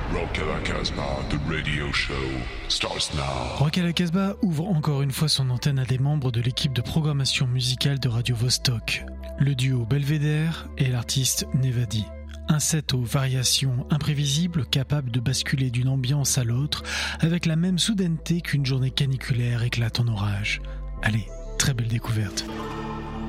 Rock à la Casbah, the radio show starts now. Rock à la Casbah ouvre encore une fois son antenne à des membres de l'équipe de programmation musicale de Radio Vostok. Le duo Belvédère et l'artiste Nevadi. Un set aux variations imprévisibles, capable de basculer d'une ambiance à l'autre, avec la même soudaineté qu'une journée caniculaire éclate en orage. Allez, très belle découverte.